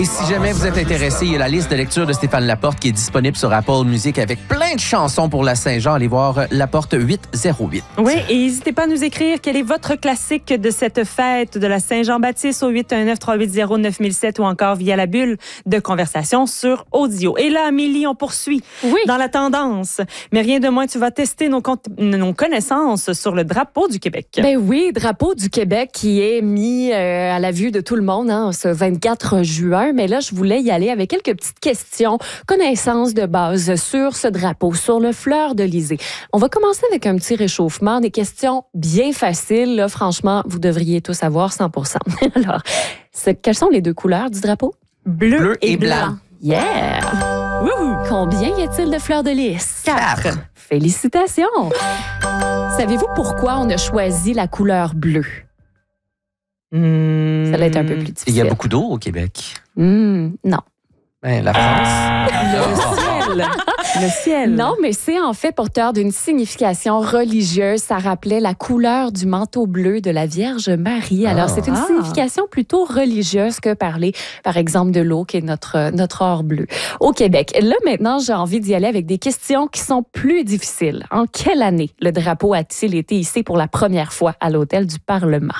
Et si jamais vous êtes intéressé, il y a la liste de lecture de Stéphane Laporte qui est disponible sur Apple Music avec plein de chansons pour la Saint-Jean. Allez voir Laporte 808. Oui, et n'hésitez pas à nous écrire quel est votre classique de cette fête de la Saint-Jean-Baptiste au 819-380-9007 ou encore via la bulle de conversation sur audio. Et là, Amélie, on poursuit dans la tendance. Mais rien de moins, tu vas tester nos connaissances sur le drapeau du Québec. Ben oui, drapeau du Québec qui est mis à la vue de tout le monde ce 24 juin. Mais là, je voulais y aller avec quelques petites questions, connaissances de base sur ce drapeau, sur le fleur-de-lysée. On va commencer avec un petit réchauffement, des questions bien faciles. Là, franchement, vous devriez tout savoir 100%. Alors, quelles sont les deux couleurs du drapeau? Bleu et blanc. Yeah! Wouhou! Combien y a-t-il de fleurs de lys? 4. Félicitations! Savez-vous pourquoi on a choisi la couleur bleue? Ça va être un peu plus difficile. Il y a beaucoup d'eau au Québec. Non. Ben, la France. Le ciel. Non, mais c'est en fait porteur d'une signification religieuse. Ça rappelait la couleur du manteau bleu de la Vierge Marie. Alors, c'est une signification plutôt religieuse que parler, par exemple, de l'eau qui est notre or bleu au Québec. Là, maintenant, j'ai envie d'y aller avec des questions qui sont plus difficiles. En quelle année le drapeau a-t-il été hissé pour la première fois à l'Hôtel du Parlement?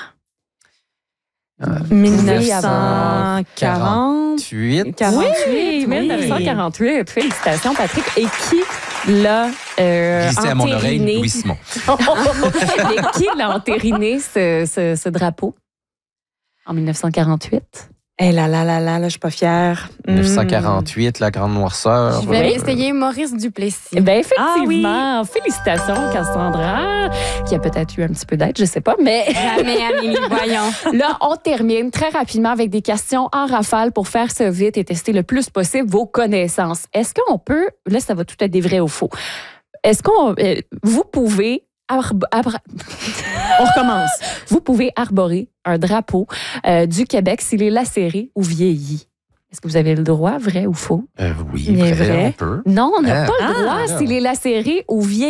1948. 48. 1948. Félicitations, Patrick. Et qui l'a glissé à mon oreille, Louis Simon. Et qui l'a entériné, ce drapeau, en 1948? Eh là, je suis pas fière. 1948, la grande noirceur. Je vais essayer Maurice Duplessis. Ben effectivement. Félicitations, Cassandra, qui a peut-être eu un petit peu d'aide, je sais pas, mais... Jamais, Amélie, voyons. Là, on termine très rapidement avec des questions en rafale pour faire ça vite et tester le plus possible vos connaissances. Est-ce qu'on peut... Là, ça va tout être des vrais ou faux. Est-ce qu'on... vous pouvez... On recommence. Vous pouvez arborer un drapeau du Québec s'il est lacéré ou vieilli. Est-ce que vous avez le droit, vrai ou faux? Oui, vrai, on peut. Non, on n'a pas le droit s'il est lacéré ou vieilli.